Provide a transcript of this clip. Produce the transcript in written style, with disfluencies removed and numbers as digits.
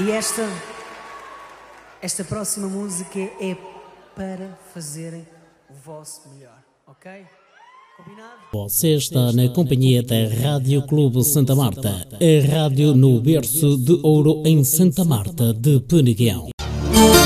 E esta próxima música é para fazerem o vosso melhor, ok? Combinado? Você está na companhia da Rádio Clube Santa Marta, a rádio no berço de ouro em Santa Marta de Peneguião.